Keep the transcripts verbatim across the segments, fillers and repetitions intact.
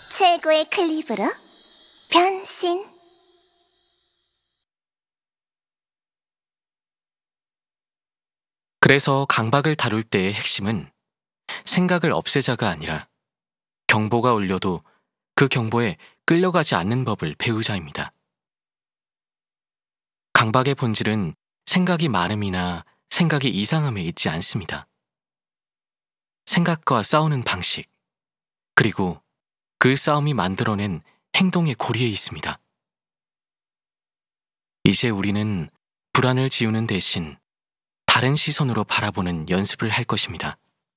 최고의 클립으로 변신. 그래서 강박을 다룰 때의 핵심은 생각을 없애자가 아니라 경보가 울려도 그 경보에 끌려가지 않는 법을 배우자입니다. 강박의 본질은 생각이 많음이나 생각이 이상함에 있지 않습니다. 생각과 싸우는 방식, 그리고 그 싸움이 만들어낸 행동의 고리에 있습니다. 이제 우리는 불안을 지우는 대신 다른 시선으로 바라보는 연습을 할 것입니다.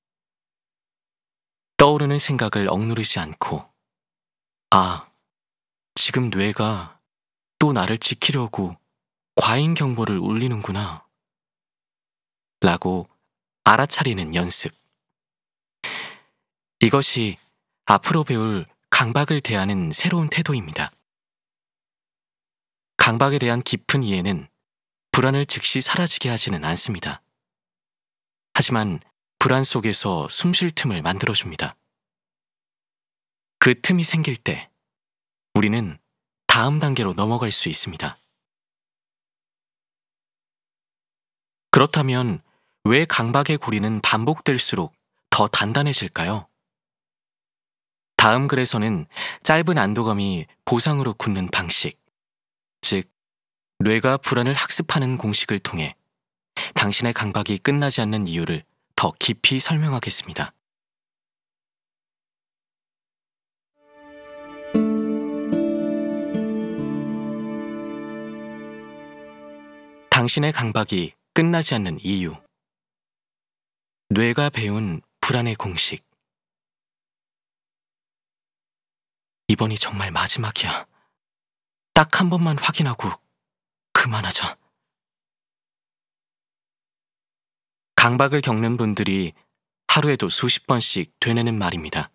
떠오르는 생각을 억누르지 않고, 아, 지금 뇌가 또 나를 지키려고 과잉 경보를 울리는구나, 라고 알아차리는 연습. 이것이 앞으로 배울 강박을 대하는 새로운 태도입니다. 강박에 대한 깊은 이해는 불안을 즉시 사라지게 하지는 않습니다. 하지만 불안 속에서 숨 쉴 틈을 만들어줍니다. 그 틈이 생길 때 우리는 다음 단계로 넘어갈 수 있습니다. 그렇다면 왜 강박의 고리는 반복될수록 더 단단해질까요? 다음 글에서는 짧은 안도감이 보상으로 굳는 방식, 즉 뇌가 불안을 학습하는 공식을 통해 당신의 강박이 끝나지 않는 이유를 더 깊이 설명하겠습니다. 당신의 강박이 끝나지 않는 이유. 뇌가 배운 불안의 공식. 이번이 정말 마지막이야. 딱 한 번만 확인하고 그만하자. 강박을 겪는 분들이 하루에도 수십 번씩 되뇌는 말입니다.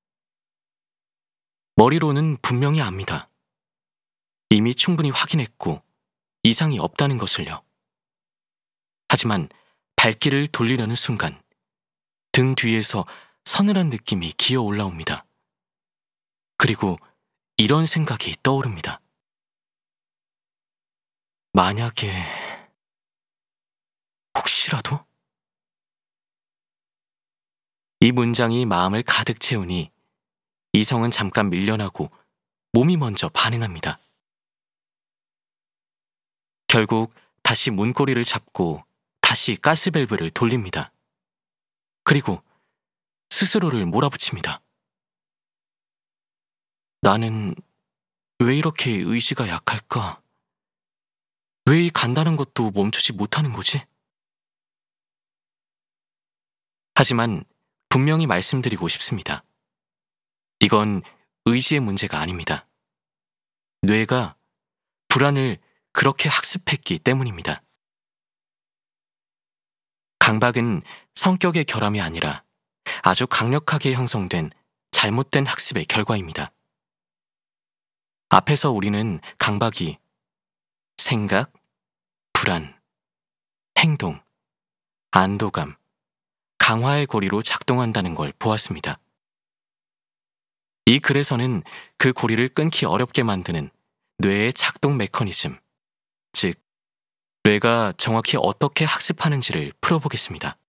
머리로는 분명히 압니다. 이미 충분히 확인했고 이상이 없다는 것을요. 하지만 발길을 돌리려는 순간 등 뒤에서 서늘한 느낌이 기어 올라옵니다. 그리고 이런 생각이 떠오릅니다. 만약에, 혹시라도? 이 문장이 마음을 가득 채우니 이성은 잠깐 밀려나고 몸이 먼저 반응합니다. 결국 다시 문고리를 잡고 다시 가스밸브를 돌립니다. 그리고 스스로를 몰아붙입니다. 나는 왜 이렇게 의지가 약할까? 왜 이 간다는 것도 멈추지 못하는 거지? 하지만 분명히 말씀드리고 싶습니다. 이건 의지의 문제가 아닙니다. 뇌가 불안을 그렇게 학습했기 때문입니다. 강박은 성격의 결함이 아니라 아주 강력하게 형성된 잘못된 학습의 결과입니다. 앞에서 우리는 강박이 생각, 불안, 행동, 안도감, 강화의 고리로 작동한다는 걸 보았습니다. 이 글에서는 그 고리를 끊기 어렵게 만드는 뇌의 작동 메커니즘, 즉 뇌가 정확히 어떻게 학습하는지를 풀어보겠습니다.